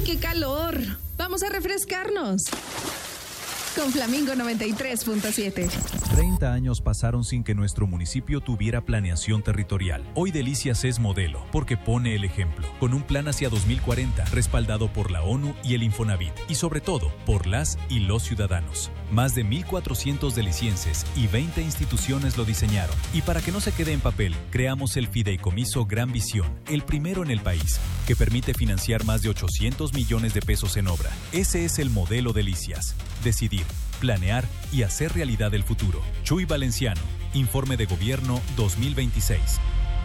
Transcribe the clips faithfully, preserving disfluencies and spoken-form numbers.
qué calor! Vamos a refrescarnos con Flamingo noventa y tres punto siete. treinta años pasaron sin que nuestro municipio tuviera planeación territorial. Hoy Delicias es modelo, porque pone el ejemplo, con un plan hacia dos mil cuarenta, respaldado por la ONU y el Infonavit, y sobre todo, por las y los ciudadanos. Más de mil cuatrocientos delicienses y veinte instituciones lo diseñaron. Y para que no se quede en papel, creamos el Fideicomiso Gran Visión, el primero en el país, que permite financiar más de ochocientos millones de pesos en obra. Ese es el modelo Delicias. Decidir, planear y hacer realidad el futuro. Chuy Valenciano, Informe de Gobierno dos mil veintiséis.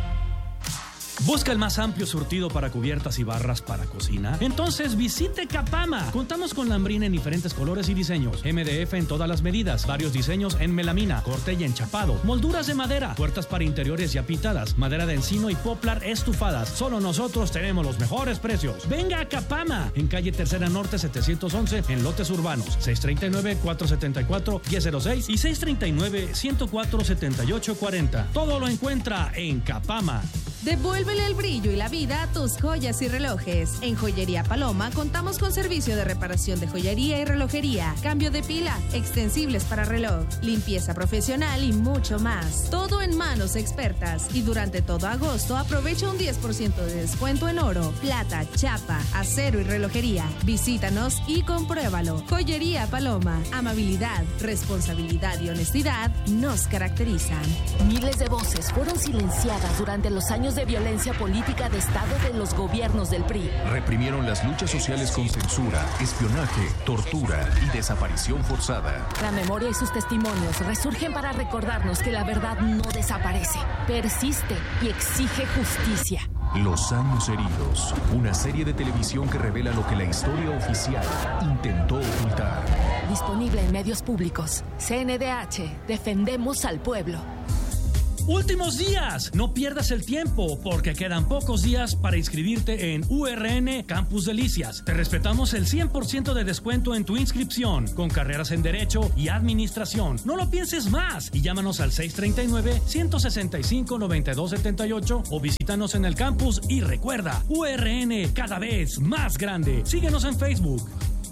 ¿Busca el más amplio surtido para cubiertas y barras para cocina? Entonces visite Capama. Contamos con lambrina en diferentes colores y diseños, M D F en todas las medidas, varios diseños en melamina, corte y enchapado, molduras de madera, puertas para interiores ya pintadas, madera de encino y poplar estufadas. Solo nosotros tenemos los mejores precios. Venga a Capama, en calle Tercera Norte setecientos once, en lotes urbanos, seis treinta y nueve, cuatrocientos setenta y cuatro, diez cero seis y seis treinta y nueve, ciento cuatro, setenta y ocho cuarenta. Todo lo encuentra en Capama. Devuélvele el brillo y la vida a tus joyas y relojes. En Joyería Paloma contamos con servicio de reparación de joyería y relojería, cambio de pila, extensibles para reloj, limpieza profesional y mucho más. Todo en manos expertas. Y durante todo agosto aprovecha un diez por ciento de descuento en oro, plata, chapa, acero y relojería. Visítanos y compruébalo. Joyería Paloma. Amabilidad, responsabilidad y honestidad nos caracterizan. Miles de voces fueron silenciadas durante los años de violencia política de Estado de los gobiernos del P R I. Reprimieron las luchas sociales con censura, espionaje, tortura y desaparición forzada. La memoria y sus testimonios resurgen para recordarnos que la verdad no desaparece, persiste y exige justicia. Los años heridos, una serie de televisión que revela lo que la historia oficial intentó ocultar. Disponible en medios públicos. C N D H, defendemos al pueblo. ¡Últimos días! No pierdas el tiempo, porque quedan pocos días para inscribirte en U R N Campus Delicias. Te respetamos el cien por ciento de descuento en tu inscripción, con carreras en Derecho y Administración. No lo pienses más y llámanos al seis treinta y nueve, ciento sesenta y cinco, noventa y dos setenta y ocho o visítanos en el campus y recuerda, U R N cada vez más grande. Síguenos en Facebook.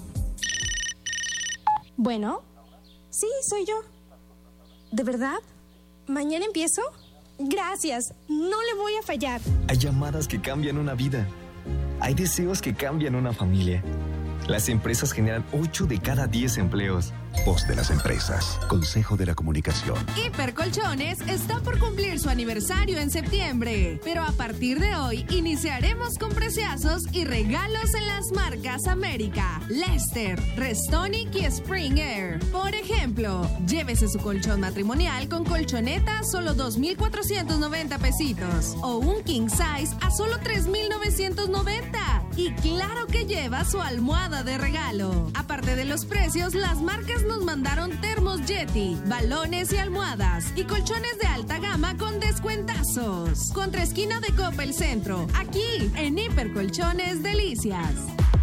Bueno, sí, soy yo. ¿De verdad? ¿Mañana empiezo? Gracias, no le voy a fallar. Hay llamadas que cambian una vida. Hay deseos que cambian una familia. Las empresas generan ocho de cada diez empleos. Voz de las empresas. Consejo de la Comunicación. Hipercolchones está por cumplir su aniversario en septiembre, pero a partir de hoy iniciaremos con preciazos y regalos en las marcas América, Lester, Restonic y Spring Air. Por ejemplo, llévese su colchón matrimonial con colchoneta a solo dos mil cuatrocientos noventa pesitos o un king size a solo tres mil novecientos noventa. Y claro que lleva su almohada de regalo. Aparte de los precios, las marcas nos mandaron termos Yeti, balones y almohadas y colchones de alta gama con descuentazos. Contra esquina de Coppel Centro, aquí en Hipercolchones Delicias.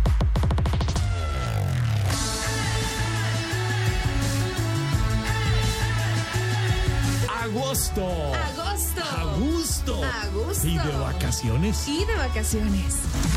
Agosto. Agosto. A gusto. A gusto. ¿Y de vacaciones? Y de vacaciones.